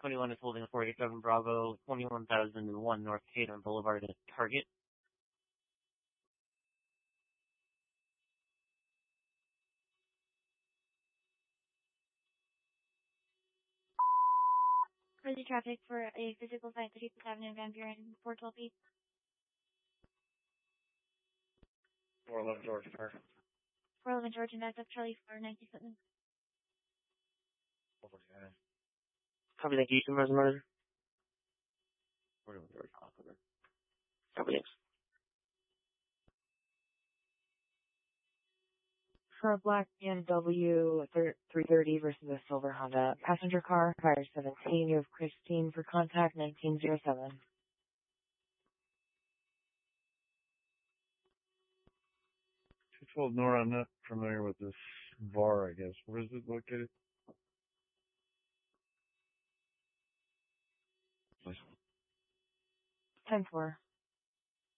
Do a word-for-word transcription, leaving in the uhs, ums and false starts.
twenty-one is holding four eighty-seven Bravo, twenty-one thousand one North Hayden Boulevard at Target. Crazy traffic for a physical site, thirty-fifth Avenue, Van Buren, four twelve P. four eleven George Car. four eleven George and backed up Charlie for ninety something. four forty-nine. Copy, thank you, Supervisor Murder. four eleven George Car. Copy, thanks. For a black B M W three thirty versus a silver Honda passenger car, fire seventeen, you have Christine for contact nineteen oh seven. two twelve Nora, I'm not familiar with this V A R, I guess. Where is it located? ten four.